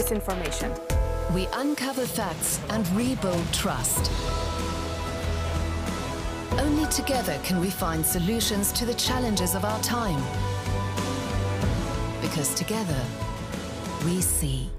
disinformation. We uncover facts and rebuild trust. Only together can we find solutions to the challenges of our time. Because together, we see.